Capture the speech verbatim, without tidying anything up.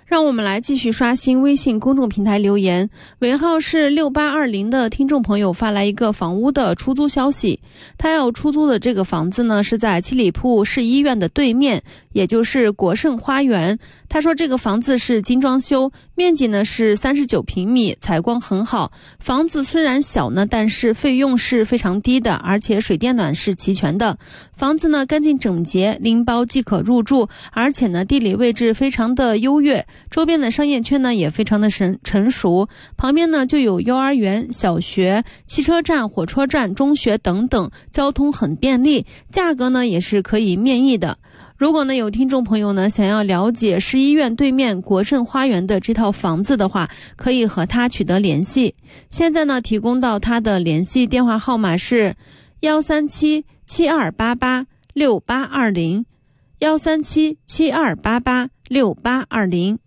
让我们来继续刷新微信公众平台留言，尾号是六八二零的听众朋友发来一个房屋的出租消息，他要出租的这个房子呢是在七里铺市医院的对面，也就是国盛花园。他说这个房子是精装修，面积呢是三十九平米，采光很好。房子虽然小呢，但是费用是非常低的，而且水电暖是齐全的。房子呢干净整洁，拎包即可入住，而且呢地理位置非常的优越，周边的商业圈呢也非常的成成熟，旁边呢就有幼儿园、小学、汽车站、火车站、中学等等，交通很便利，价格呢也是可以面议的。如果呢有听众朋友呢想要了解市医院对面国盛花园的这套房子的话，可以和他取得联系。现在呢提供到他的联系电话号码是幺三七七二八八六八二零，幺三七七二八八六八二零。